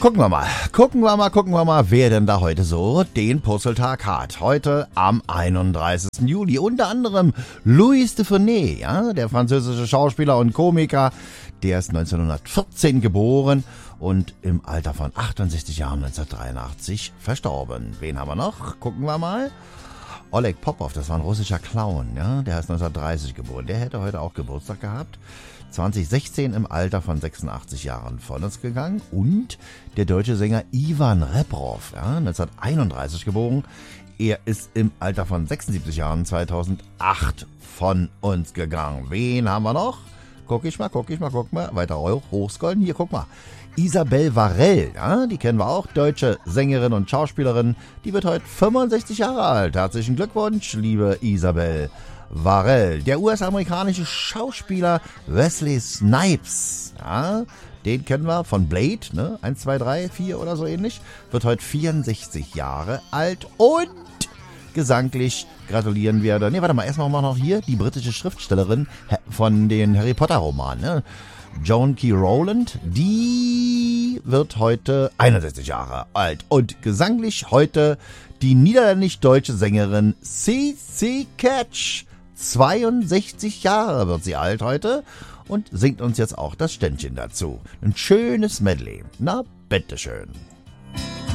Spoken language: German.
Gucken wir mal, wer denn da heute so den Purzeltag hat. Heute am 31. Juli. Unter anderem Louis de Funès, ja, der französische Schauspieler und Komiker. Der ist 1914 geboren und im Alter von 68 Jahren 1983 verstorben. Wen haben wir noch? Gucken wir mal. Oleg Popov, das war ein russischer Clown, ja, der ist 1930 geboren. Der hätte heute auch Geburtstag gehabt. 2016 im Alter von 86 Jahren von uns gegangen. Und der deutsche Sänger Ivan Reprov, ja, 1931 geboren. Er ist im Alter von 76 Jahren 2008 von uns gegangen. Wen haben wir noch? Guck mal. Weiter hochscrollen. Hier, guck mal. Isabelle Varell, ja, die kennen wir auch, deutsche Sängerin und Schauspielerin. Die wird heute 65 Jahre alt. Herzlichen Glückwunsch, liebe Isabelle Varell. Der US-amerikanische Schauspieler Wesley Snipes, ja, den kennen wir von Blade, ne? 1, 2, 3, 4 oder so ähnlich. Wird heute 64 Jahre alt und gesanglich gratulieren wir. Erstmal machen wir noch hier die britische Schriftstellerin von den Harry Potter Romanen, ne? Joan K. Rowland, die wird heute 61 Jahre alt. Und gesanglich heute die niederländisch-deutsche Sängerin CC Catch. 62 Jahre wird sie alt heute und singt uns jetzt auch das Ständchen dazu. Ein schönes Medley. Na, bitteschön.